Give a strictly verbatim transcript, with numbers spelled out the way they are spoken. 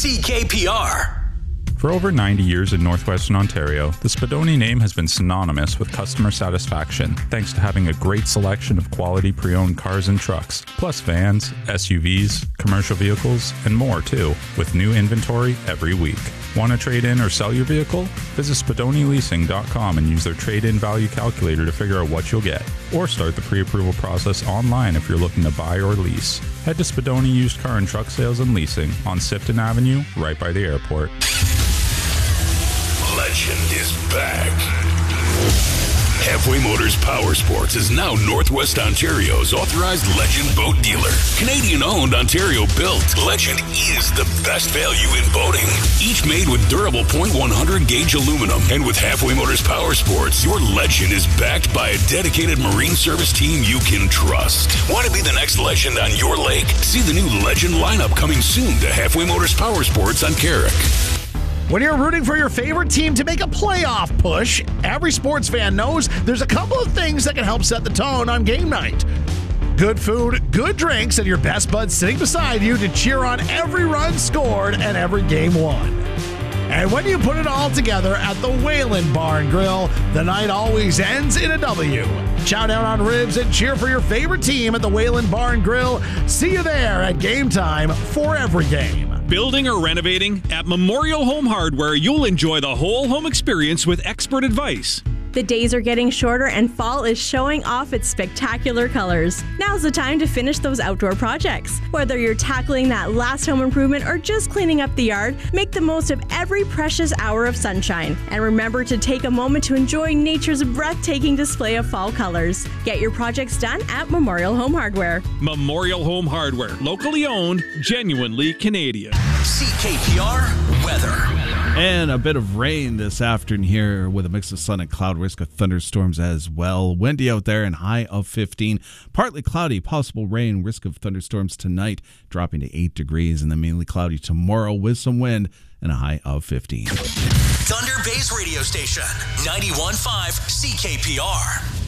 C K P R. For over ninety years in northwestern Ontario, the Spadoni name has been synonymous with customer satisfaction, thanks to having a great selection of quality pre-owned cars and trucks, plus vans, S U Vs, commercial vehicles, and more too, with new inventory every week. Want to trade in or sell your vehicle? Visit Spadoni Leasing dot com and use their trade-in value calculator to figure out what you'll get, or start the pre-approval process online if you're looking to buy or lease. Head to Spadoni Used Car and Truck Sales and Leasing on Sifton Avenue, right by the airport. Legend is back. Halfway Motors Power Sports is now Northwest Ontario's authorized Legend boat dealer. Canadian-owned, Ontario-built, Legend is the best value in boating. Each made with durable point one hundred gauge aluminum. And with Halfway Motors Power Sports, your Legend is backed by a dedicated marine service team you can trust. Want to be the next legend on your lake? See the new Legend lineup coming soon to Halfway Motors Power Sports on Carrick. When you're rooting for your favorite team to make a playoff push, every sports fan knows there's a couple of things that can help set the tone on game night. Good food, good drinks, and your best buds sitting beside you to cheer on every run scored and every game won. And when you put it all together at the Whalen Bar and Grill, the night always ends in a W. Chow down on ribs and cheer for your favorite team at the Whalen Bar and Grill. See you there at game time for every game. Building or renovating? At Memorial Home Hardware, you'll enjoy the whole home experience with expert advice. The days are getting shorter and fall is showing off its spectacular colors. Now's the time to finish those outdoor projects. Whether you're tackling that last home improvement or just cleaning up the yard, make the most of every precious hour of sunshine. And remember to take a moment to enjoy nature's breathtaking display of fall colors. Get your projects done at Memorial Home Hardware. Memorial Home Hardware, locally owned, genuinely Canadian. C K P R weather. And a bit of rain this afternoon here with a mix of sun and cloud, risk of thunderstorms as well. Windy out there and high of fifteen. Partly cloudy, possible rain, risk of thunderstorms tonight, dropping to eight degrees, and then mainly cloudy tomorrow with some wind and a high of fifteen. Thunder Bay's radio station, ninety-one point five C K P R.